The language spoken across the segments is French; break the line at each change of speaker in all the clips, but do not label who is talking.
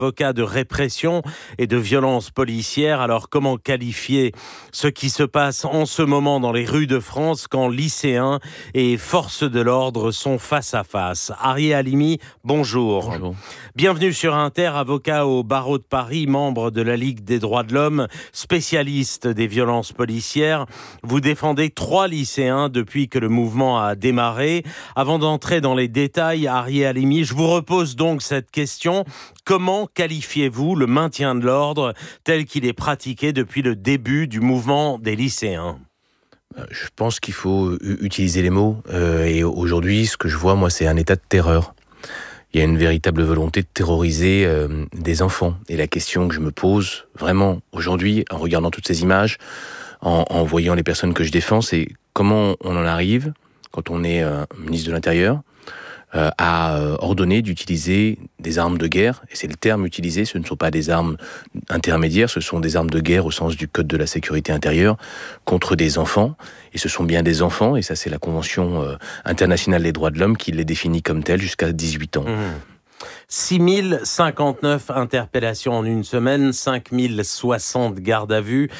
avocat de répression et de violence policière. Alors comment qualifier ce qui se passe en ce moment dans les rues de France quand lycéens et forces de l'ordre sont face à face? Arié Halimi, bonjour.
Bonjour.
Bienvenue sur Inter, avocat au barreau de Paris, membre de la Ligue des droits de l'homme, spécialiste des violences policières. Vous défendez 3 lycéens depuis que le mouvement a démarré. Avant d'entrer dans les détails, Arié Halimi, je vous repose donc cette question. Comment qualifiez-vous le maintien de l'ordre tel qu'il est pratiqué depuis le début du mouvement des lycéens ?
Je pense qu'il faut utiliser les mots. Et aujourd'hui, ce que je vois, moi, c'est un état de terreur. Il y a une véritable volonté de terroriser des enfants. Et la question que je me pose, vraiment, aujourd'hui, en regardant toutes ces images, en voyant les personnes que je défends, c'est comment on en arrive, quand on est ministre de l'Intérieur, à ordonner d'utiliser des armes de guerre. Et c'est le terme utilisé, ce ne sont pas des armes intermédiaires, ce sont des armes de guerre au sens du Code de la sécurité intérieure, contre des enfants. Et ce sont bien des enfants, et ça c'est la Convention internationale des droits de l'homme qui les définit comme tels jusqu'à 18 ans.
6059 interpellations en une semaine, 5060 gardes à vue,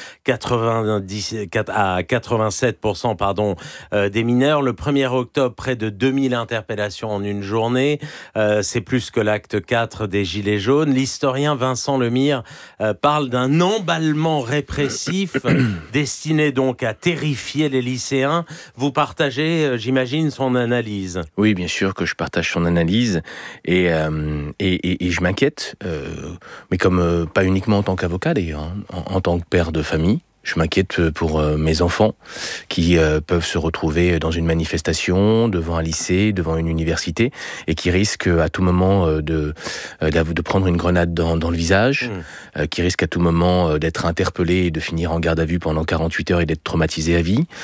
87% des mineurs. Le 1er octobre, près de 2000 interpellations en une journée. C'est plus que l'acte 4 des Gilets jaunes. L'historien Vincent Lemire parle d'un emballement répressif destiné donc à terrifier les lycéens. Vous partagez, j'imagine, son analyse.
Oui, bien sûr que je partage son analyse. Et je m'inquiète, mais comme pas uniquement en tant qu'avocat d'ailleurs, en tant que père de famille. Je m'inquiète pour mes enfants qui peuvent se retrouver dans une manifestation, devant un lycée, devant une université, et qui risquent à tout moment de prendre une grenade dans le visage, qui risquent à tout moment d'être interpellés et de finir en garde à vue pendant 48 heures et d'être traumatisés à vie,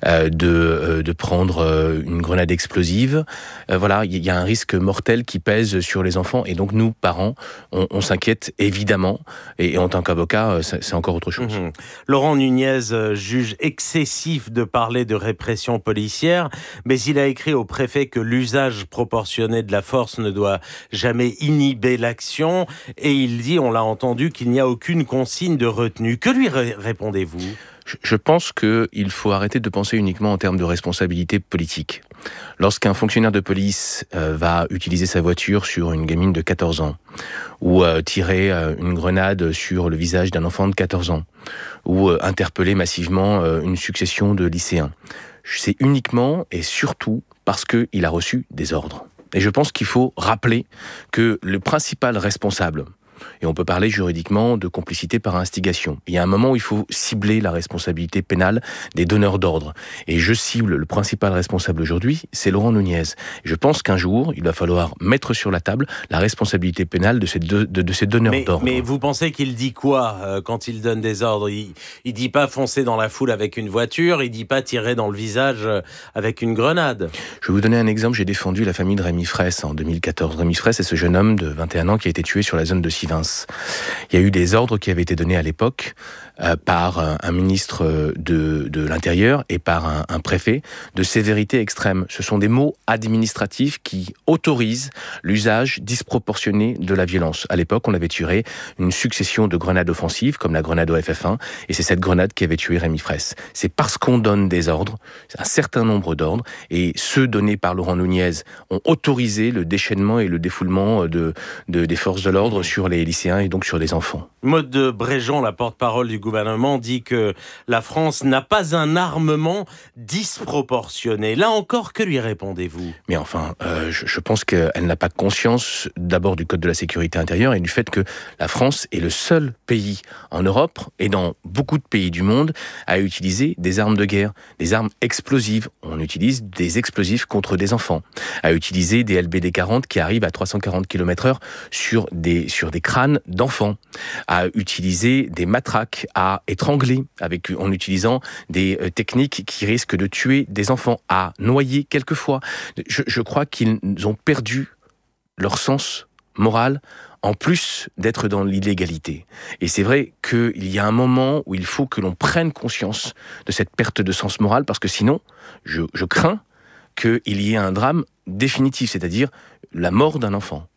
de prendre une grenade explosive. Voilà, il y a un risque mortel qui pèse sur les enfants, et donc nous, parents, on s'inquiète évidemment, et en tant qu'avocat, c'est encore autre chose.
Laurent Nunez juge excessif de parler de répression policière, mais il a écrit au préfet que l'usage proportionné de la force ne doit jamais inhiber l'action, et il dit, on l'a entendu, qu'il n'y a aucune consigne de retenue. Que lui répondez-vous ?
Je pense qu'il faut arrêter de penser uniquement en termes de responsabilité politique. Lorsqu'un fonctionnaire de police va utiliser sa voiture sur une gamine de 14 ans, ou tirer une grenade sur le visage d'un enfant de 14 ans, ou interpeller massivement une succession de lycéens, c'est uniquement et surtout parce qu'il a reçu des ordres. Et je pense qu'il faut rappeler que le principal responsable, et on peut parler juridiquement de complicité par instigation. Il y a un moment où il faut cibler la responsabilité pénale des donneurs d'ordre. Et je cible le principal responsable aujourd'hui, c'est Laurent Nunez. Je pense qu'un jour, il va falloir mettre sur la table la responsabilité pénale de ces donneurs d'ordre.
Mais vous pensez qu'il dit quoi quand il donne des ordres ? Il dit pas foncer dans la foule avec une voiture, il dit pas tirer dans le visage avec une grenade.
Je vais vous donner un exemple. J'ai défendu la famille de Rémi Fraisse en 2014. Rémi Fraisse est ce jeune homme de 21 ans qui a été tué sur la zone de Sivins. Il y a eu des ordres qui avaient été donnés à l'époque par un ministre de l'Intérieur et par un préfet de sévérité extrême. Ce sont des mots administratifs qui autorisent l'usage disproportionné de la violence. À l'époque, on avait tiré une succession de grenades offensives, comme la grenade au FF1, et c'est cette grenade qui avait tué Rémi Fraisse. C'est parce qu'on donne des ordres, un certain nombre d'ordres, et ceux donnés par Laurent Nunez ont autorisé le déchaînement et le défoulement des forces de l'ordre sur les lycéens et donc sur les enfants.
Maude de Bréjon, la porte-parole du gouvernement, dit que la France n'a pas un armement disproportionné. Là encore, que lui répondez-vous ?
Mais enfin, je pense qu'elle n'a pas conscience d'abord du Code de la sécurité intérieure et du fait que la France est le seul pays en Europe et dans beaucoup de pays du monde à utiliser des armes de guerre, des armes explosives. On utilise des explosifs contre des enfants, à utiliser des LBD 40 qui arrivent à 340 km/h sur des crânes d'enfants, à utiliser des matraques, à étrangler en utilisant des techniques qui risquent de tuer des enfants, à noyer quelquefois. Je crois qu'ils ont perdu leur sens moral en plus d'être dans l'illégalité. Et c'est vrai qu'il y a un moment où il faut que l'on prenne conscience de cette perte de sens moral, parce que sinon, je crains qu'il y ait un drame définitif, c'est-à-dire la mort d'un enfant.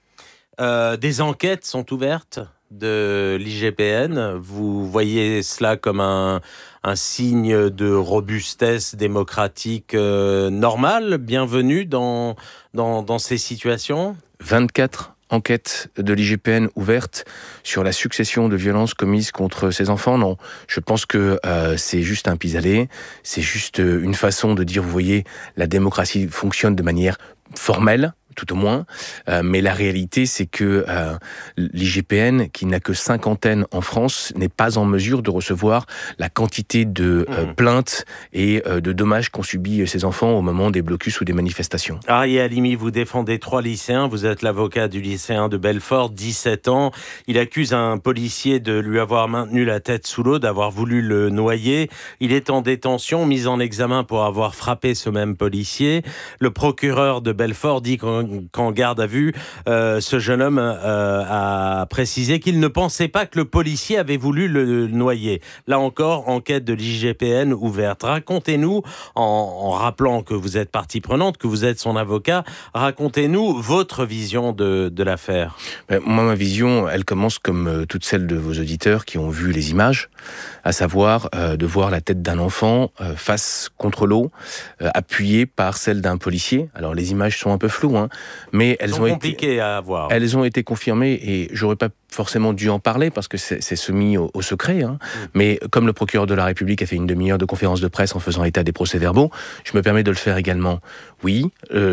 Des enquêtes sont ouvertes de l'IGPN. Vous voyez cela comme un signe de robustesse démocratique normale, bienvenue dans ces situations ?
24 enquêtes de l'IGPN ouvertes sur la succession de violences commises contre ces enfants. Non, je pense que c'est juste un pis-aller, c'est juste une façon de dire, vous voyez, la démocratie fonctionne de manière formelle, tout au moins, mais la réalité, c'est que l'IGPN, qui n'a que 5 antennes en France, n'est pas en mesure de recevoir la quantité de plaintes et de dommages qu'ont subis ces enfants au moment des blocus ou des manifestations.
Arié Halimi, vous défendez 3 lycéens, vous êtes l'avocat du lycéen de Belfort, 17 ans. Il accuse un policier de lui avoir maintenu la tête sous l'eau, d'avoir voulu le noyer. Il est en détention, mis en examen pour avoir frappé ce même policier. Le procureur de Belfort dit qu'en garde à vue, ce jeune homme a précisé qu'il ne pensait pas que le policier avait voulu le noyer. Là encore, enquête de l'IGPN ouverte. Racontez-nous, en rappelant que vous êtes partie prenante, que vous êtes son avocat, racontez-nous votre vision de l'affaire.
Moi, ma vision, elle commence comme toutes celles de vos auditeurs qui ont vu les images, à savoir de voir la tête d'un enfant face contre l'eau, appuyée par celle d'un policier. Alors les images sont un peu floues, mais elles ont
compliquées à voir.
Elles ont été confirmées et j'aurais pas forcément dû en parler parce que c'est soumis au secret. Mais comme le procureur de la République a fait une demi-heure de conférence de presse en faisant état des procès-verbaux, je me permets de le faire également. Oui,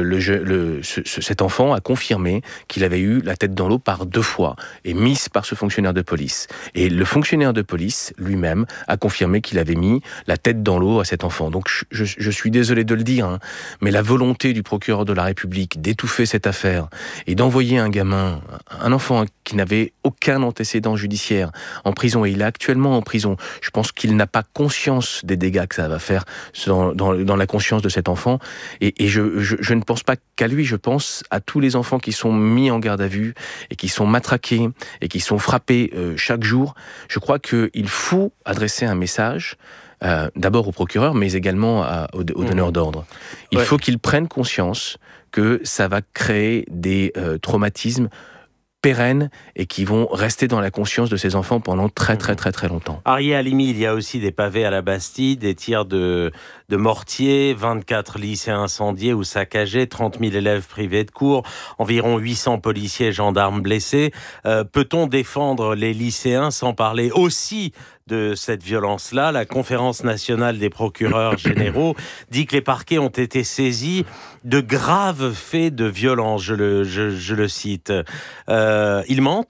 cet enfant a confirmé qu'il avait eu la tête dans l'eau par 2 fois et mise par ce fonctionnaire de police. Et le fonctionnaire de police lui-même a confirmé qu'il avait mis la tête dans l'eau à cet enfant. Donc je suis désolé de le dire, mais la volonté du procureur de la République d'étouffer cette affaire et d'envoyer un enfant qui n'avait aucun antécédent judiciaire en prison, et il est actuellement en prison. Je pense qu'il n'a pas conscience des dégâts que ça va faire dans la conscience de cet enfant, et je ne pense pas qu'à lui, je pense à tous les enfants qui sont mis en garde à vue et qui sont matraqués et qui sont frappés chaque jour. Je crois qu'il faut adresser un message d'abord au procureur, mais également aux donneurs d'ordre. Il faut qu'ils prennent conscience que ça va créer des traumatismes pérennes et qui vont rester dans la conscience de ces enfants pendant très longtemps.
Arié Halimi, il y a aussi des pavés à la Bastille, des tirs de mortier, 24 lycées incendiés ou saccagés, 30 000 élèves privés de cours, environ 800 policiers et gendarmes blessés. Peut-on défendre les lycéens sans parler aussi de cette violence-là? La Conférence nationale des procureurs généraux dit que les parquets ont été saisis de graves faits de violence, je le cite. Ils mentent ?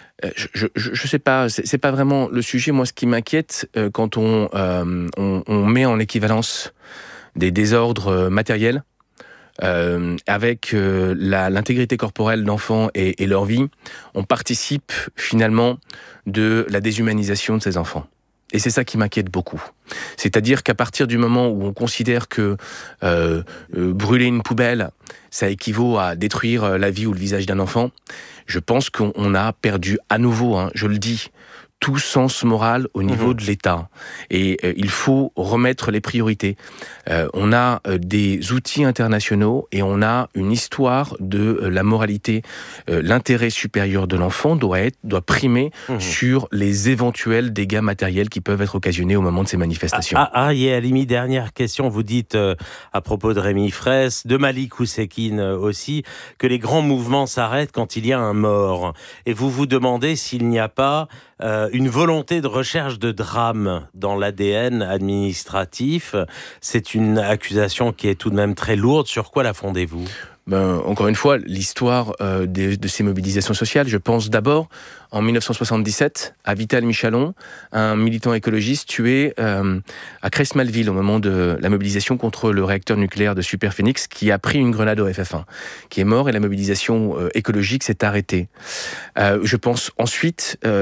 Je sais pas, c'est pas vraiment le sujet. Moi, ce qui m'inquiète quand on met en équivalence des désordres matériels avec l'intégrité corporelle d'enfants et leur vie, on participe finalement de la déshumanisation de ces enfants. Et c'est ça qui m'inquiète beaucoup. C'est-à-dire qu'à partir du moment où on considère que brûler une poubelle, ça équivaut à détruire la vie ou le visage d'un enfant, je pense qu'on a perdu à nouveau, je le dis, tout sens moral au niveau de l'État. Et il faut remettre les priorités. On a des outils internationaux et on a une histoire de la moralité. L'intérêt supérieur de l'enfant doit primer sur les éventuels dégâts matériels qui peuvent être occasionnés au moment de ces manifestations.
Arié Halimi, dernière question. Vous dites, à propos de Rémi Fraisse, de Malik Oussekine aussi, que les grands mouvements s'arrêtent quand il y a un mort. Et vous vous demandez s'il n'y a pas une volonté de recherche de drame dans l'ADN administratif. C'est une accusation qui est tout de même très lourde. Sur quoi la fondez-vous ?
Encore une fois, l'histoire de ces mobilisations sociales, je pense d'abord en 1977 à Vital Michalon, un militant écologiste tué à Crest-Malville au moment de la mobilisation contre le réacteur nucléaire de Superphénix, qui a pris une grenade au FF1, qui est mort, et la mobilisation écologique s'est arrêtée. Je pense ensuite dans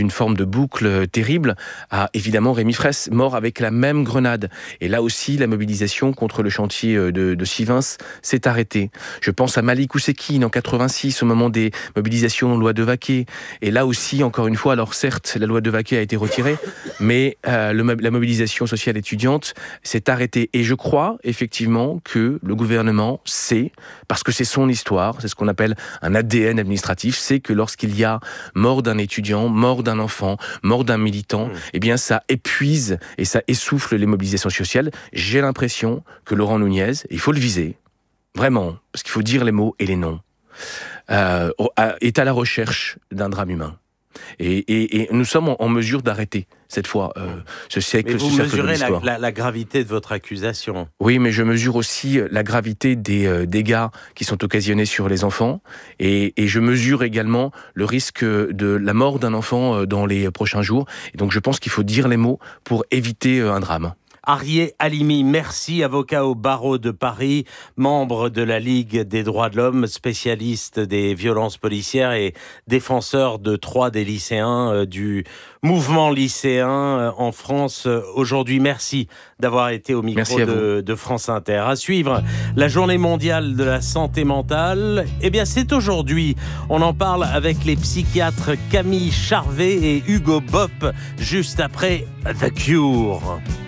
une forme de boucle terrible à évidemment Rémi Fraisse, mort avec la même grenade. Et là aussi, la mobilisation contre le chantier de Sivens s'est arrêtée. Je pense à Malik Oussekine en 86 au moment des mobilisations loi de Vaquet. Et là aussi, encore une fois, alors certes, la loi de Vaquet a été retirée, mais la mobilisation sociale étudiante s'est arrêtée. Et je crois effectivement que le gouvernement sait, parce que c'est son histoire, c'est ce qu'on appelle un ADN administratif, c'est que lorsqu'il y a mort d'un étudiant, mort d'un enfant, mort d'un militant, eh bien ça épuise et ça essouffle les mobilisations sociales. J'ai l'impression que Laurent Nunez, il faut le viser, vraiment, parce qu'il faut dire les mots et les noms, est à la recherche d'un drame humain. Et nous sommes en mesure d'arrêter, cette fois, ce siècle.
Mais vous
ce cercle de
mesurez
l'histoire.
la gravité de votre accusation.
Oui, mais je mesure aussi la gravité des dégâts qui sont occasionnés sur les enfants. Et je mesure également le risque de la mort d'un enfant dans les prochains jours. Et donc je pense qu'il faut dire les mots pour éviter un drame.
Arié Halimi, merci, avocat au barreau de Paris, membre de la Ligue des droits de l'homme, spécialiste des violences policières et défenseur de 3 des lycéens du mouvement lycéen en France aujourd'hui. Merci d'avoir été au micro de France Inter. À suivre, la journée mondiale de la santé mentale. Eh bien, c'est aujourd'hui. On en parle avec les psychiatres Camille Charvet et Hugo Bopp, juste après The Cure.